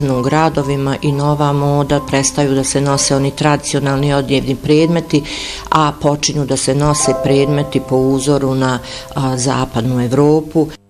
U gradovima i nova moda, prestaju da se nose oni tradicionalni odjevni predmeti, a počinju da se nose predmeti po uzoru na zapadnu Evropu.